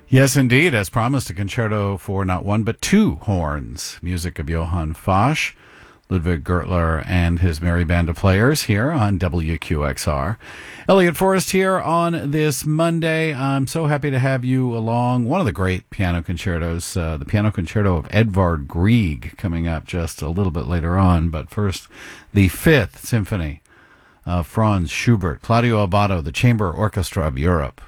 Yes, indeed. As promised, a concerto for not one but two horns. Music of Johann Fosch, Ludwig Gertler, and his merry band of players here on WQXR. Elliot Forrest here on this Monday. I'm so happy to have you along. One of the great piano concertos, the piano concerto of Edvard Grieg, coming up just a little bit later on. But first, the Fifth Symphony of Franz Schubert, Claudio Abbado, the Chamber Orchestra of Europe.